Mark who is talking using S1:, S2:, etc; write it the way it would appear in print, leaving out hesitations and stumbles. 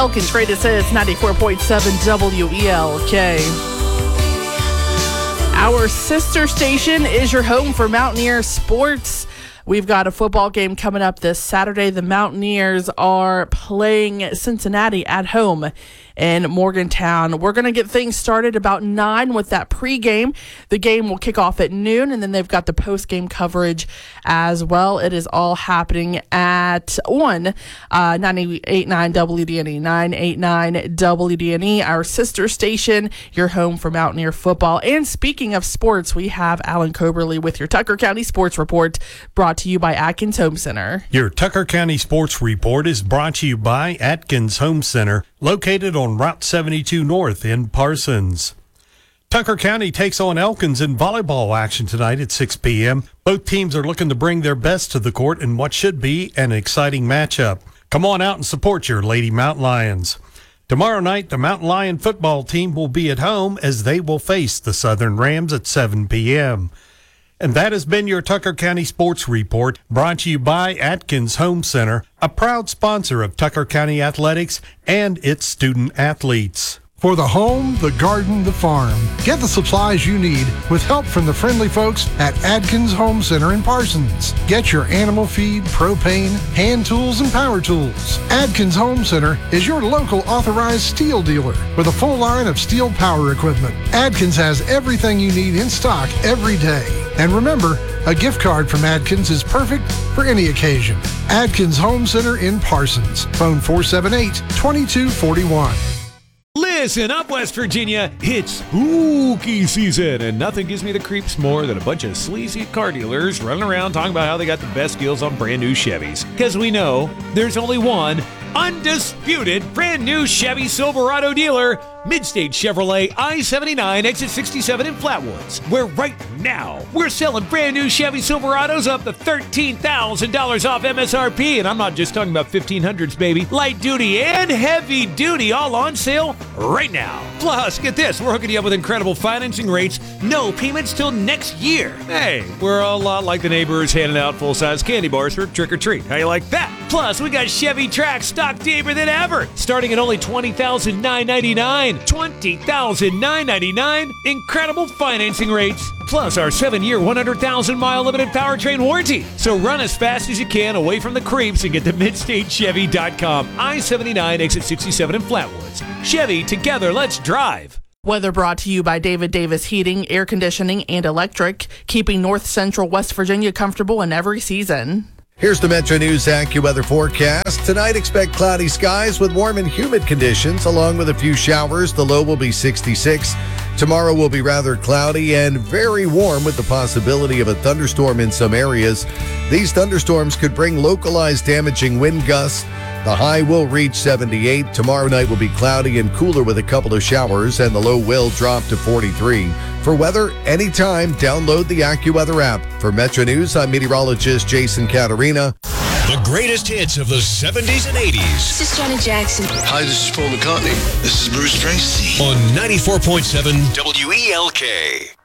S1: Elkins Greatest Hits, 94.7 WELK. Our sister station is your home for Mountaineer sports. We've got a football game coming up this Saturday. The Mountaineers are playing Cincinnati at home in Morgantown. We're going to get things started about 9 with that pregame. The game will kick off at noon, and then they've got the postgame coverage as well. It is all happening on 98.9 WDNE, 989 WDNE, our sister station, your home for Mountaineer football. And speaking of sports, we have Alan Coberly with your Tucker County Sports Report, brought to you by Atkins Home Center.
S2: Your Tucker County Sports Report is brought to you by Atkins Home Center, located on Route 72 North in Parsons. Tucker County takes on Elkins in volleyball action tonight at 6 p.m. Both teams are looking to bring their best to the court in what should be an exciting matchup. Come on out and support your Lady Mountain Lions. Tomorrow night, the Mountain Lion football team will be at home as they will face the Southern Rams at 7 p.m. And that has been your Tucker County Sports Report, brought to you by Atkins Home Center, a proud sponsor of Tucker County Athletics and its student athletes.
S3: For the home, the garden, the farm, get the supplies you need with help from the friendly folks at Adkins Home Center in Parsons. Get your animal feed, propane, hand tools, and power tools. Adkins Home Center is your local authorized steel dealer with a full line of steel power equipment. Adkins has everything you need in stock every day. And remember, a gift card from Adkins is perfect for any occasion. Adkins Home Center in Parsons. Phone 478-2241.
S4: Listen up, West Virginia. It's spooky season, and nothing gives me the creeps more than a bunch of sleazy car dealers running around talking about how they got the best deals on brand new Chevys. Because we know there's only one undisputed brand new Chevy Silverado dealer, Midstate Chevrolet I-79 exit 67 in Flatwoods, where right now we're selling brand new Chevy Silverados up to $13,000 off MSRP, and I'm not just talking about 1500s, baby. Light duty and heavy duty all on sale right now. Plus, get this, we're hooking you up with incredible financing rates, no payments till next year. Hey, we're a lot like the neighbors handing out full-size candy bars for trick-or-treat. How you like that? Plus, we got Chevy Trax stock deeper than ever, starting at only $20,999. $20,999. Incredible financing rates. Plus our 7-year, 100,000-mile limited powertrain warranty. So run as fast as you can away from the creeps and get to MidstateChevy.com. I-79 exit 67 in Flatwoods. Chevy, together, let's drive.
S1: Weather brought to you by David Davis Heating, Air Conditioning, and Electric, keeping North Central West Virginia comfortable in every season.
S5: Here's the Metro News AccuWeather forecast. Tonight, expect cloudy skies with warm and humid conditions, along with a few showers. The low will be 66. Tomorrow will be rather cloudy and very warm with the possibility of a thunderstorm in some areas. These thunderstorms could bring localized damaging wind gusts. The high will reach 78. Tomorrow night will be cloudy and cooler with a couple of showers, and the low will drop to 43. For weather, anytime, download the AccuWeather app. For Metro News, I'm meteorologist Jason Caterina.
S6: The greatest hits of the 70s and 80s.
S7: This is Janet Jackson.
S8: Hi, this is Paul McCartney. This is Bruce Springsteen.
S6: On 94.7 WELK.